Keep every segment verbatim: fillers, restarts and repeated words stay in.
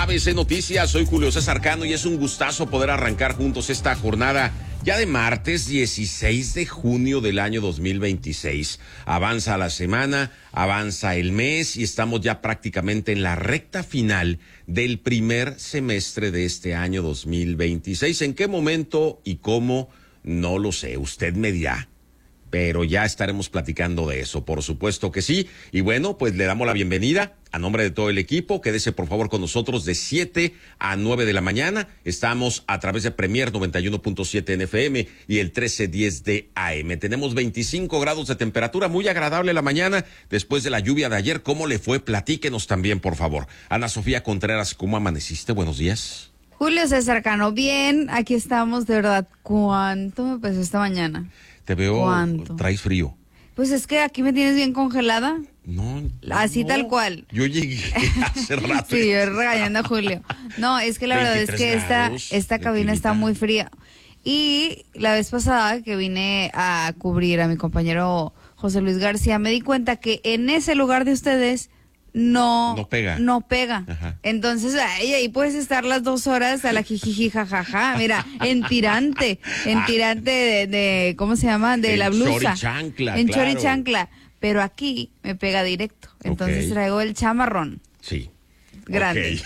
A B C Noticias, soy Julio César Cano y es un gustazo poder arrancar juntos esta jornada ya de martes dieciséis de junio del año dos mil veintiséis. Avanza la semana, avanza el mes y estamos ya prácticamente en la recta final del primer semestre de este año dos mil veintiséis. ¿En qué momento y cómo? No lo sé, usted me dirá. Pero ya estaremos platicando de eso, por supuesto que sí. Y bueno, pues le damos la bienvenida a nombre de todo el equipo. Quédese por favor con nosotros de siete a nueve de la mañana. Estamos a través de Premier noventa y uno punto siete en F M y el trece diez de A M. Tenemos veinticinco grados de temperatura, muy agradable la mañana después de la lluvia de ayer. ¿Cómo le fue? Platíquenos también, por favor. Ana Sofía Contreras, ¿cómo amaneciste? Buenos días. Julio César Cano, bien, aquí estamos, de verdad. ¿Cuánto me pesó esta mañana? Te veo, ¿Cuánto? Traes frío. Pues es que aquí me tienes bien congelada. No, Así no. tal cual. Yo llegué hace rato. Sí, yo regañando a Julio. No, es que la verdad es que esta, esta cabina está muy fría. Y la vez pasada que vine a cubrir a mi compañero José Luis García, me di cuenta que en ese lugar de ustedes no, no pega. No pega. Ajá. Entonces, ahí, ahí puedes estar las dos horas a la jijiji jajaja. Mira, en tirante, en tirante de, de ¿cómo se llama? De en la blusa. chorichancla, En claro. chorichancla. Pero aquí me pega directo. Entonces Okay. traigo el chamarrón. Sí. Grande.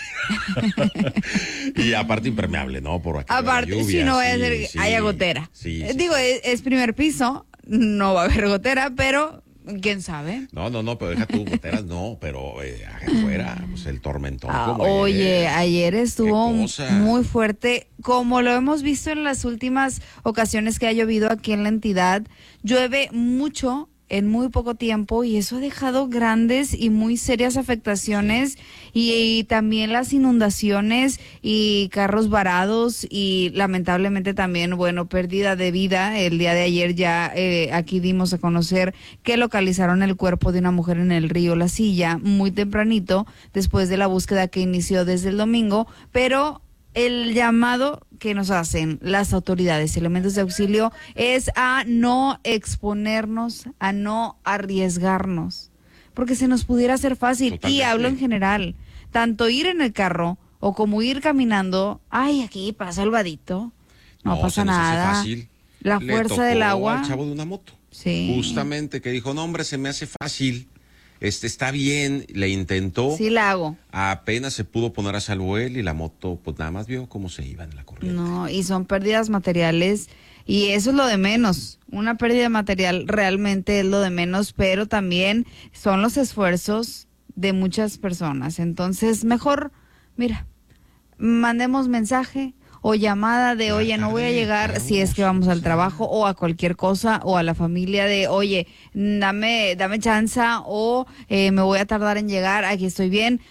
Okay. Y aparte impermeable, ¿no? Por aquí. Aparte, si no voy a hacer, sí, haya gotera. Sí, Eh, sí, Digo, sí. es, es primer piso, no va a haber gotera, pero quién sabe. No, no, no, pero deja tus goteras, no, pero eh, afuera, pues el tormentón. Ah, como oye, ayer. ayer estuvo Qué cosa. muy fuerte, como lo hemos visto en las últimas ocasiones que ha llovido aquí en la entidad. Llueve mucho en muy poco tiempo y eso ha dejado grandes y muy serias afectaciones y, y también las inundaciones y carros varados y lamentablemente también, bueno, pérdida de vida. El día de ayer ya eh, aquí dimos a conocer que localizaron el cuerpo de una mujer en el río La Silla muy tempranito después de la búsqueda que inició desde el domingo, pero el llamado que nos hacen las autoridades, elementos de auxilio, es a no exponernos, a no arriesgarnos, porque se nos pudiera hacer fácil. Totalmente. Y hablo en general, tanto ir en el carro o como ir caminando. Ay, aquí pasa el vadito, no, No, pasa se nos hace nada. fácil. La Le fuerza tocó del agua. al chavo de una moto. Sí. Justamente que dijo, no, hombre, se me hace fácil. Este está bien, le intentó. Sí la hago. Apenas se pudo poner a salvo él y la moto, pues nada más vio cómo se iba en la corriente. No, y son pérdidas materiales y eso es lo de menos. Una pérdida material realmente es lo de menos, pero también son los esfuerzos de muchas personas. Entonces, mejor, mira, mandemos mensaje o llamada de, oye, no voy a llegar, Claro, si es que vamos al trabajo o a cualquier cosa, o a la familia de, oye, dame, dame chanza o eh, me voy a tardar en llegar, aquí estoy bien.